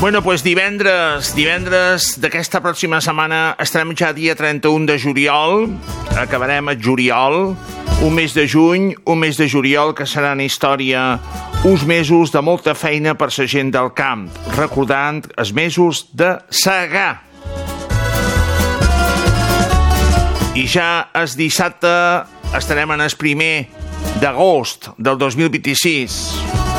Bueno, doncs divendres d'aquesta pròxima setmana estarem ja dia 31 de juliol, acabarem el juliol, un mes de juny, un mes de juliol que seran història uns mesos de molta feina per la gent del camp, recordant els mesos de segar. I ja el dissabte estarem en el 1 d'agost del 2026.